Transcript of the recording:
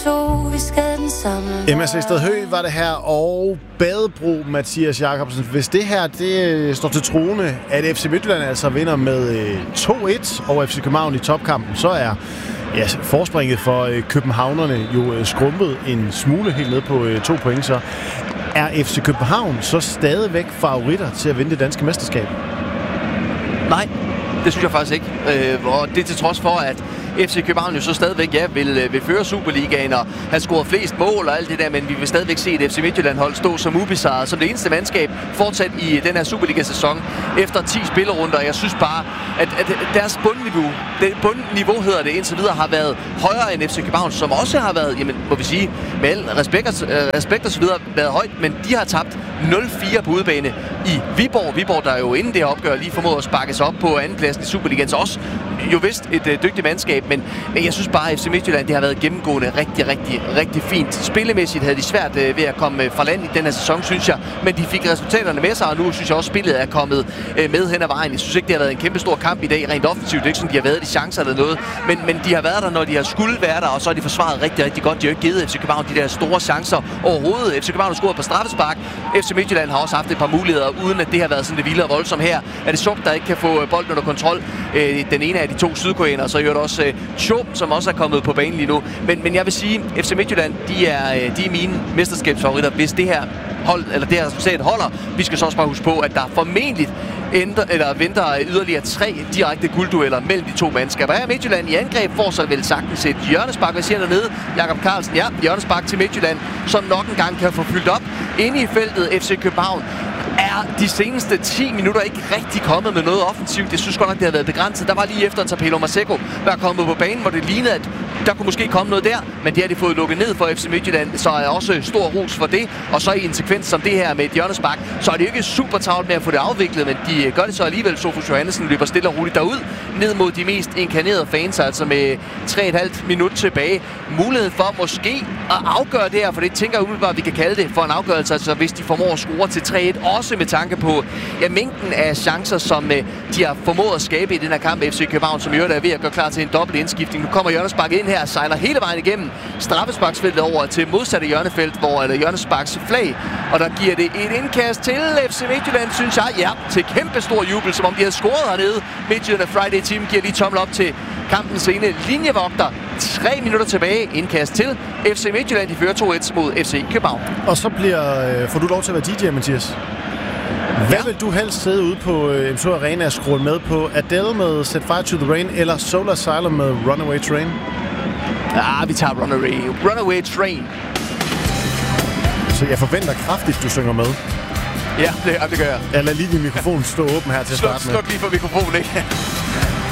to, vi skal den samme. MSC Stedhøj var det her, og Badebro, Mathias Jacobsen. Hvis det her det står til troende, at FC Midtjylland altså vinder med 2-1 over FC København i topkampen, så er forspringet for københavnerne jo skrumpet en smule helt ned på 2 point. Så er FC København så stadigvæk favoritter til at vinde det danske mesterskab? Nej, det synes jeg faktisk ikke. Og det til trods for, at FC København jo så stadigvæk vil føre Superligaen og have scoret flest mål og alt det der, men vi vil stadigvæk se et FC Midtjylland-hold stå som ubesejret, som det eneste mandskab fortsat i den her Superliga-sæson efter 10 spillerunder. Jeg synes bare, at deres bundniveau hedder det indtil videre, har været højere end FC København, som også har været, jamen må vi sige, med al respekt og så videre, været højt, men de har tabt 0-4 på udebane i Viborg. Viborg, der jo inden det opgør lige formåede at sparke sig op på andenpladsen i Superligaen, så også jo vist et dygtigt mandskab, men jeg synes bare, at FC Midtjylland, det har været gennemgående rigtig fint. Spillemæssigt havde de svært ved at komme fra land i den her sæson, synes jeg, men de fik resultaterne med sig, og nu synes jeg også, spillet er kommet med hen ad vejen. Jeg synes ikke, det har været en kæmpe stor kamp i dag, rent offensivt. Det er ikke sådan, de har været de chancer eller noget, men de har været der, når de har skulle være der, og så har de forsvaret rigtig godt. De har ikke givet FC København de der store chancer overhovedet. FC København har scoret på straffespark. FC Midtjylland har også haft et par muligheder, uden at det har været sådan det vilde og voldsomt her. Er det Suk, der ikke kan få bolden under kontrol? Den ene af de 2 sydkoreanere, så hører også Cho, som også er kommet på banen lige nu. Men jeg vil sige, FC Midtjylland, de er mine mesterskabsfavoritter, hvis det her hold, eller det her resultat holder. Vi skal så også bare huske på, at der formentlig venter yderligere 3 direkte gulddueller mellem de 2 mandskaber. Her Midtjylland i angreb får så vel sagtens et hjørnespark, hvad siger dernede? Jakob Carlsen, hjørnespark til Midtjylland, som nok en gang kan få fyldt op. Inde i feltet FC København er de seneste 10 minutter ikke rigtig kommet med noget offensivt. Det synes godt nok, det har været begrænset. Der var lige efter, at Tapelo Maseko var kommet på banen, hvor det lignede, at der kunne måske komme noget der, men det har de fået lukket ned for FC Midtjylland, så er også stor ros for det. Og så i en sekvens som det her med et hjørnespark, så er det jo ikke super travlt med at få det afviklet, men de gør det så alligevel. Sofus Johannessen løber stille og roligt derud, ned mod de mest inkarnerede fans, altså med 3,5 minutter tilbage. Mulighed for måske at afgøre det her, for det tænker jeg umiddelbart, vi kan kalde det for en afgørelse, altså hvis de formår at score til 3-1, også med tanke på mængden af chancer, som de har formået at skabe i den her kamp FC København, som i øvrigt er ved at gøre klar til en dobbelt indskiftning. Nu kommer hjørnespark ind her, sejler hele vejen igennem straffesparksfeltet over til modsatte hjørnefelt, hvor er der hjørnesparks flag, og der giver det et indkast til FC Midtjylland, synes jeg, til kæmpe stor jubel, som om de havde scoret hernede. Midtjylland Friday Team giver lige tommel op til kampens ene linjevogter. 3 minutter tilbage, indkast til FC Midtjylland, de fører 2-1 mod FC København. Og så får du lov til at være DJ, Mathias. Hvad vil du helst sidde ude på M2 Arena og skrue med på? Adele med Set Fire to the Rain eller Soul Asylum med Runaway Train? Vi tager Runaway Train. Så jeg forventer kraftigt, du synger med. Ja, det gør jeg. Jeg lader lige din mikrofon stå åben her til at starte med. Sluk lige for mikrofonen, ikke?